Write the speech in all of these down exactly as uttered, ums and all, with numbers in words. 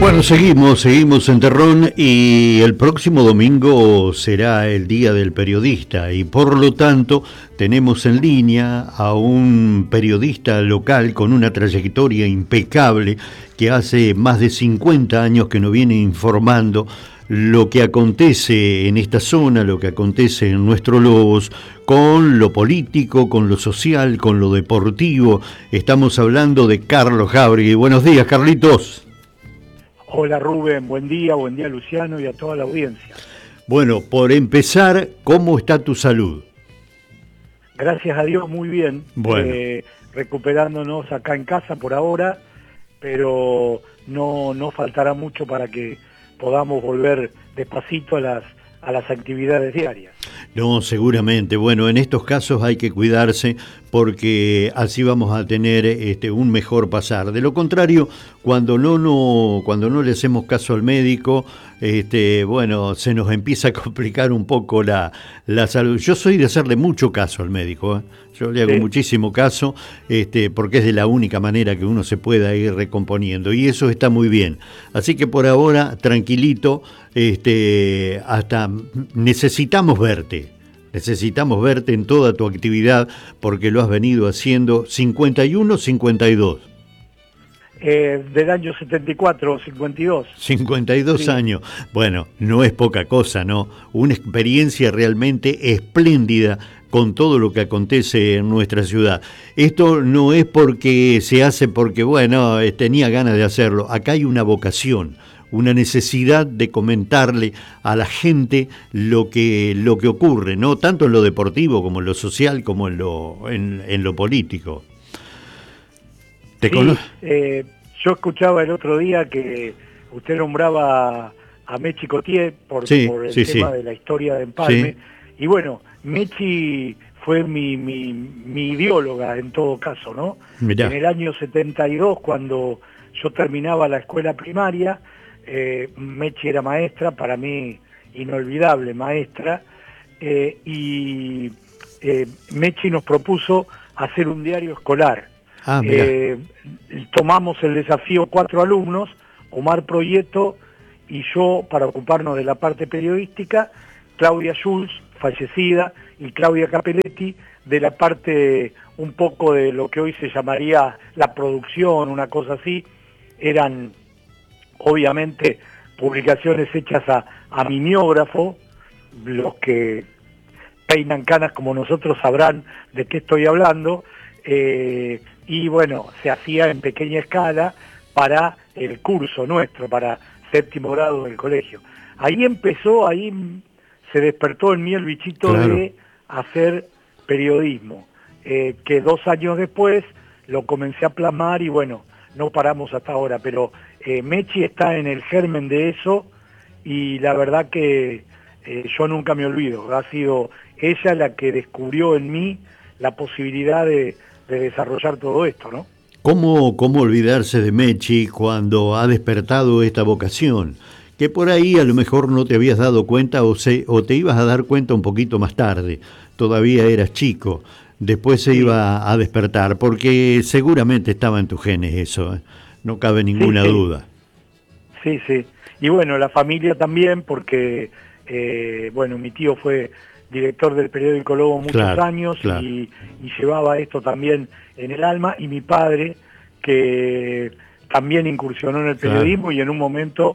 Bueno, seguimos, seguimos en Terrón y el próximo domingo será el Día del Periodista y por lo tanto tenemos en línea a un periodista local con una trayectoria impecable que hace más de cincuenta años que nos viene informando lo que acontece en esta zona, lo que acontece en nuestro Lobos, con lo político, con lo social, con lo deportivo. Estamos hablando de Carlos Jáuregui. Buenos días, Carlitos. Hola Rubén, buen día, buen día Luciano y a toda la audiencia. Bueno, por empezar, ¿cómo está tu salud? Gracias a Dios, muy bien. Bueno. Eh, recuperándonos acá en casa por ahora, pero no, no faltará mucho para que podamos volver despacito a las, a las actividades diarias. No, seguramente. Bueno, en estos casos hay que cuidarse porque así vamos a tener este, un mejor pasar. De lo contrario, cuando no, no, cuando no le hacemos caso al médico, este, bueno, se nos empieza a complicar un poco la, la salud. Yo soy de hacerle mucho caso al médico, ¿eh? Yo le hago sí. muchísimo caso este, porque es de la única manera que uno se pueda ir recomponiendo y eso está muy bien. Así que por ahora, tranquilito, este, hasta necesitamos verte. Necesitamos verte en toda tu actividad porque lo has venido haciendo cincuenta y uno, cincuenta y dos. Eh, del año setenta y cuatro, cincuenta y dos. cincuenta y dos sí. años. Bueno, no es poca cosa, ¿no? Una experiencia realmente espléndida con todo lo que acontece en nuestra ciudad. Esto no es porque se hace porque, bueno, tenía ganas de hacerlo. Acá hay una vocación, una necesidad de comentarle a la gente lo que, lo que ocurre, ¿no? Tanto en lo deportivo como en lo social, como en lo, en, en lo político. ¿Te sí, conoces? Eh, yo escuchaba el otro día que usted nombraba a Mechi Cotier por, sí, por el sí, tema sí. de la historia de Empalme. Sí. Y bueno, Mechi fue mi, mi, mi ideóloga en todo caso, ¿no? Mirá. En el año setenta y dos, cuando yo terminaba la escuela primaria, eh, Mechi era maestra, para mí inolvidable maestra, eh, y eh, Mechi nos propuso hacer un diario escolar. Ah, eh, tomamos el desafío cuatro alumnos, Omar Proyecto y yo, para ocuparnos de la parte periodística, Claudia Schulz, fallecida, y Claudia Capelletti, de la parte un poco de lo que hoy se llamaría la producción, una cosa así. Eran obviamente publicaciones hechas a, a mimeógrafo. Los que peinan canas como nosotros sabrán de qué estoy hablando. Eh, y bueno, se hacía en pequeña escala para el curso nuestro, para séptimo grado del colegio. Ahí empezó, ahí se despertó en mí el bichito claro. de hacer periodismo, eh, que dos años después lo comencé a plasmar y bueno, no paramos hasta ahora, pero eh, Mechi está en el germen de eso y la verdad que eh, yo nunca me olvido, ha sido ella la que descubrió en mí la posibilidad de de desarrollar todo esto, ¿no? ¿Cómo, cómo olvidarse de Mechi cuando ha despertado esta vocación? Que por ahí a lo mejor no te habías dado cuenta o, se, o te ibas a dar cuenta un poquito más tarde, todavía eras chico, después se sí. iba a despertar, porque seguramente estaba en tus genes eso, ¿eh? No cabe ninguna sí, sí. duda. Sí, sí, y bueno, la familia también, porque, eh, bueno, mi tío fue director del periódico Lobo muchos claro, años claro. Y, y llevaba esto también en el alma, y mi padre que también incursionó en el periodismo claro. y en un momento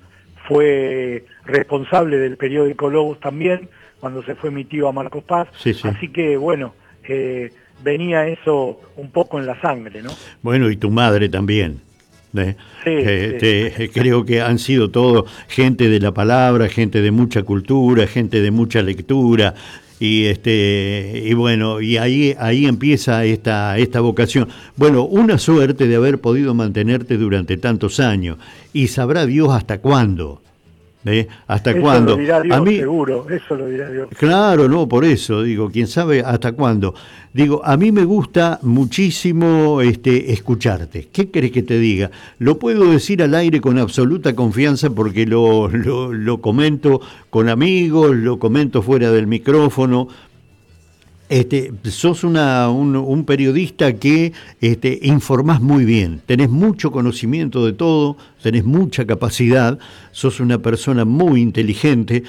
fue responsable del periódico Lobos también, cuando se fue mi tío a Marcos Paz, sí, sí. así que bueno, eh, venía eso un poco en la sangre, ¿no? Bueno, y tu madre también. ¿Eh? Sí, eh, sí. Te, creo que han sido todo gente de la palabra, gente de mucha cultura, gente de mucha lectura y este y bueno y ahí ahí empieza esta esta vocación. Bueno, una suerte de haber podido mantenerte durante tantos años y sabrá Dios hasta cuándo. ¿Eh? ¿Hasta eso cuándo? Lo dirá Dios, a mí, seguro, eso lo dirá Dios. Claro, no, por eso, digo, quién sabe hasta cuándo. Digo, a mí me gusta muchísimo este, escucharte. ¿Qué querés que te diga? Lo puedo decir al aire con absoluta confianza porque lo, lo, lo comento con amigos, lo comento fuera del micrófono. Este, sos una, un, un periodista que este, informás muy bien, tenés mucho conocimiento de todo, tenés mucha capacidad, sos una persona muy inteligente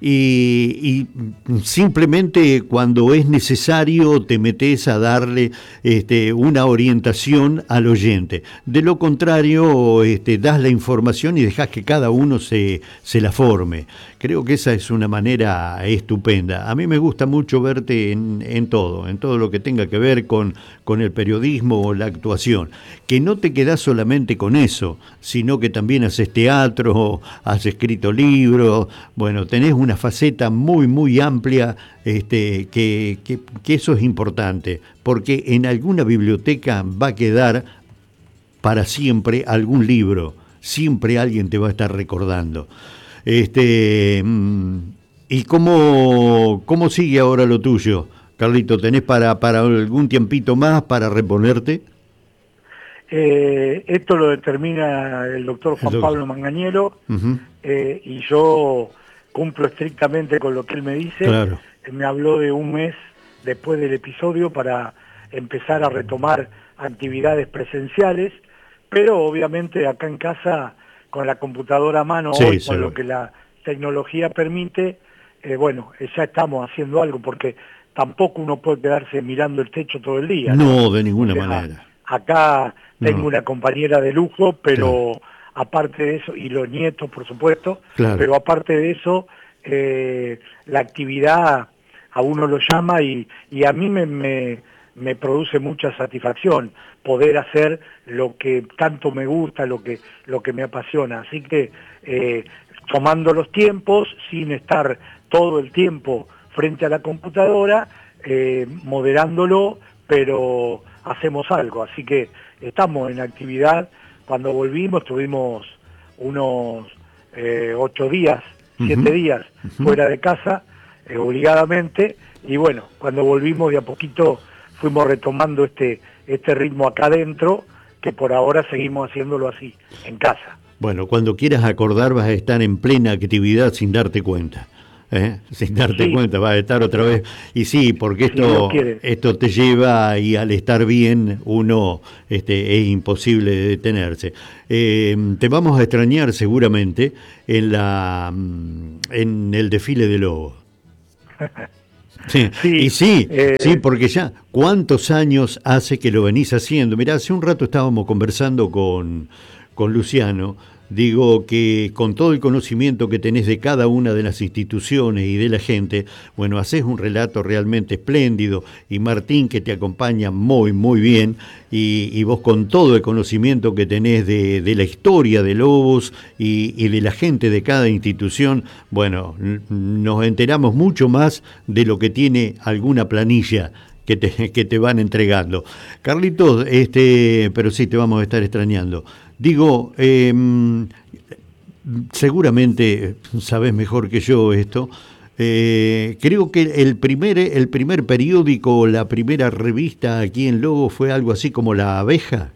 y, y simplemente cuando es necesario te metés a darle este, una orientación al oyente. De lo contrario, este, das la información y dejás que cada uno se, se la forme. Creo que esa es una manera estupenda. A mí me gusta mucho verte en, en todo, en todo lo que tenga que ver con, con el periodismo o la actuación. Que no te quedás solamente con eso, sino que también haces teatro, has escrito libros, bueno, tenés una faceta muy, muy amplia, este, que, que, que eso es importante, porque en alguna biblioteca va a quedar para siempre algún libro, siempre alguien te va a estar recordando. Este, ¿y cómo, cómo sigue ahora lo tuyo, Carlito? ¿Tenés para, para algún tiempito más para reponerte? Eh, esto lo determina el doctor Juan Pablo Manganiello, uh-huh. eh, y yo cumplo estrictamente con lo que él me dice. Claro. Me habló de un mes después del episodio para empezar a retomar actividades presenciales, pero obviamente acá en casa, con la computadora a mano, sí, hoy, con lo que la tecnología permite, eh, bueno, ya estamos haciendo algo, porque tampoco uno puede quedarse mirando el techo todo el día. No, ¿no? de ninguna o sea, manera. Acá tengo no. una compañera de lujo, pero claro. aparte de eso, y los nietos, por supuesto, claro. pero aparte de eso, eh, la actividad a uno lo llama y, y a mí me, me, me produce mucha satisfacción poder hacer lo que tanto me gusta, lo que, lo que me apasiona. Así que eh, tomando los tiempos, sin estar todo el tiempo frente a la computadora, eh, moderándolo, pero hacemos algo. Así que estamos en actividad. Cuando volvimos tuvimos unos eh, ocho días, siete uh-huh. días uh-huh. fuera de casa, eh, obligadamente, y bueno, cuando volvimos de a poquito fuimos retomando este, este ritmo acá adentro, que por ahora seguimos haciéndolo así, en casa. Bueno, cuando quieras acordar vas a estar en plena actividad sin darte cuenta. ¿Eh? Sin darte sí. cuenta, va a estar otra vez. Y sí, porque esto, sí, esto te lleva, y al estar bien uno este, es imposible de detenerse. Eh, te vamos a extrañar seguramente en la en el desfile de Lobos. Sí. sí, y sí, eh... sí, porque ya, ¿cuántos años hace que lo venís haciendo? Mirá, hace un rato estábamos conversando con, con Luciano. Digo que con todo el conocimiento que tenés de cada una de las instituciones y de la gente, bueno, hacés un relato realmente espléndido, y Martín, que te acompaña muy, muy bien, y, y vos con todo el conocimiento que tenés de, de la historia de Lobos y, y de la gente de cada institución, bueno, nos enteramos mucho más de lo que tiene alguna planilla que te, que te van entregando. Carlitos, este, pero sí, te vamos a estar extrañando. Digo, eh, seguramente sabés mejor que yo esto. Eh, creo que el primer, el primer periódico, la primera revista aquí en Lobos fue algo así como La Abeja.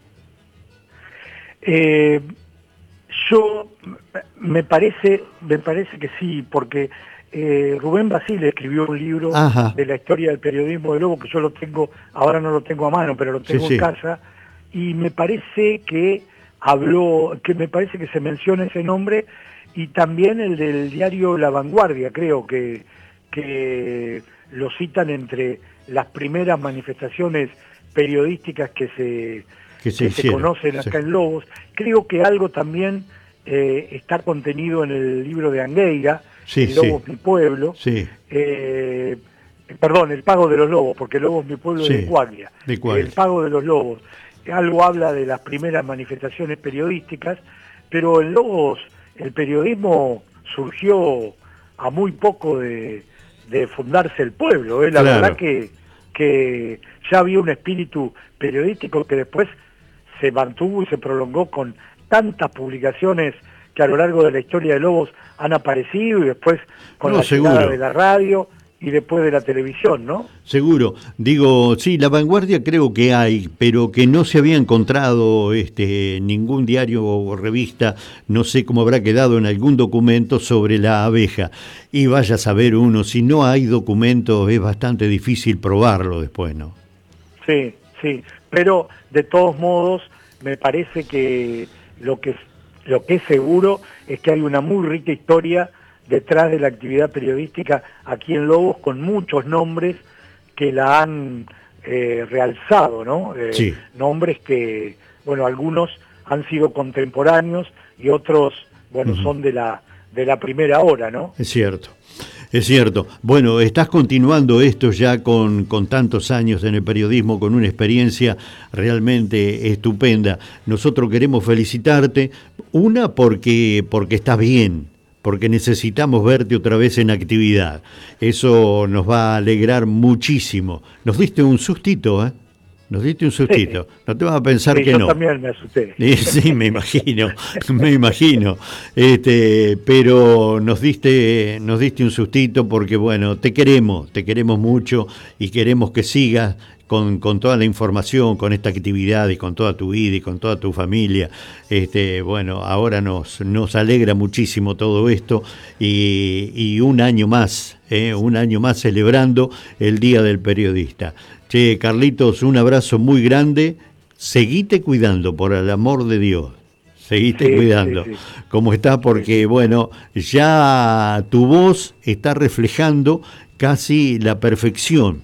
Eh, yo me parece, me parece que sí, porque eh, Rubén Basile escribió un libro Ajá. de la historia del periodismo de Lobos, que yo lo tengo, ahora no lo tengo a mano, pero lo tengo sí, en sí. casa, y me parece que habló, que me parece que se menciona ese nombre, y también el del diario La Vanguardia, creo que, que lo citan entre las primeras manifestaciones periodísticas que se, que se, que se conocen acá sí. en Lobos. Creo que algo también eh, está contenido en el libro de Angueira, sí, Lobos sí. mi pueblo, sí. eh, perdón, El pago de los lobos, porque Lobos mi pueblo sí. es de Cuaglia, de Cuaglia. El pago de los lobos. Algo habla de las primeras manifestaciones periodísticas, pero en Lobos el periodismo surgió a muy poco de, de fundarse el pueblo. ¿eh? La claro. verdad que, que ya había un espíritu periodístico que después se mantuvo y se prolongó con tantas publicaciones que a lo largo de la historia de Lobos han aparecido, y después con no, la seguro. llegada de la radio y después de la televisión, ¿no? Seguro. Digo, sí, La Vanguardia creo que hay, pero que no se había encontrado este, ningún diario o revista, no sé cómo habrá quedado en algún documento sobre La Abeja. Y vaya a saber uno, si no hay documentos es bastante difícil probarlo después, ¿no? Sí, sí, pero de todos modos me parece que lo que Lo que es seguro es que hay una muy rica historia detrás de la actividad periodística aquí en Lobos, con muchos nombres que la han eh, realzado, ¿no? Eh, Sí. Nombres que, bueno, algunos han sido contemporáneos y otros, bueno, Uh-huh. son de la, de la primera hora, ¿no? Es cierto. Es cierto. Bueno, estás continuando esto ya con, con tantos años en el periodismo, con una experiencia realmente estupenda. Nosotros queremos felicitarte, una porque, porque estás bien, porque necesitamos verte otra vez en actividad. Eso nos va a alegrar muchísimo. Nos diste un sustito, ¿eh? Nos diste un sustito. Sí. No te vas a pensar sí, que yo no. Yo también me asusté. Sí, me imagino, me imagino. Este, pero nos diste, nos diste un sustito porque, bueno, te queremos, te queremos mucho y queremos que sigas con, con toda la información, con esta actividad y con toda tu vida y con toda tu familia. Este, bueno, ahora nos, nos alegra muchísimo todo esto y, y un año más, ¿eh? un año más celebrando el Día del Periodista. Che, Carlitos, un abrazo muy grande. Seguite cuidando, por el amor de Dios. Seguite sí, cuidando. Sí, sí. Como está, porque, bueno, ya tu voz está reflejando casi la perfección.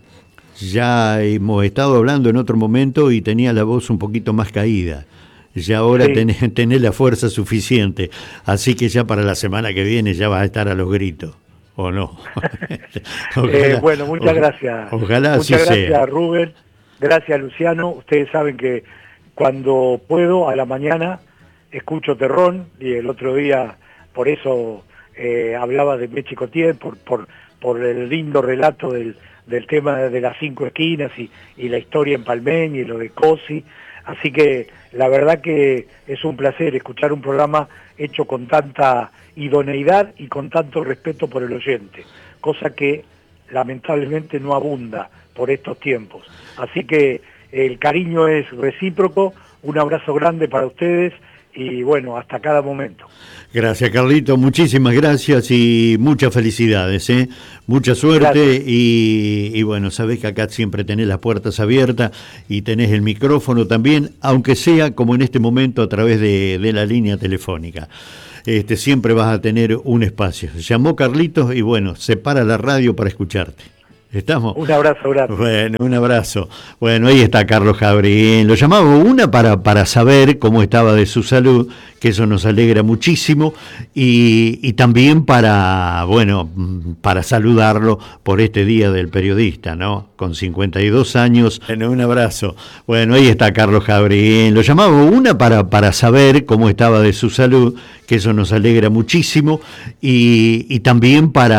Ya hemos estado hablando en otro momento y tenía la voz un poquito más caída. Ya ahora sí. tenés, tenés la fuerza suficiente. Así que ya para la semana que viene ya vas a estar a los gritos. ¿O no? ojalá, eh, bueno, muchas ojalá, gracias. Ojalá muchas así gracias, sea. Rubén. Gracias, Luciano. Ustedes saben que cuando puedo, a la mañana, escucho Terrón, y el otro día, por eso eh, hablaba de Mechi Cotier, por, por, por el lindo relato del, del tema de las cinco esquinas y, y la historia en Palmeña y lo de Cosi. Así que la verdad que es un placer escuchar un programa hecho con tanta idoneidad y con tanto respeto por el oyente, cosa que lamentablemente no abunda por estos tiempos. Así que el cariño es recíproco, un abrazo grande para ustedes y bueno, hasta cada momento. Gracias, Carlito, muchísimas gracias y muchas felicidades, ¿eh? Mucha suerte y, y bueno, sabés que acá siempre tenés las puertas abiertas y tenés el micrófono también, aunque sea como en este momento a través de, de la línea telefónica. Este, siempre vas a tener un espacio. Llamó Carlitos y bueno, se para la radio para escucharte. ¿Estamos? Un abrazo grande. Bueno, un abrazo. Bueno, ahí está Carlos Gabriel. Lo llamaba una para, para saber cómo estaba de su salud, que eso nos alegra muchísimo, y, y también para, bueno, para saludarlo por este Día del Periodista, ¿no? Con cincuenta y dos años. Bueno, un abrazo. Bueno, ahí está Carlos Gabriel. Lo llamaba una para, para saber cómo estaba de su salud, que eso nos alegra muchísimo, y, y también para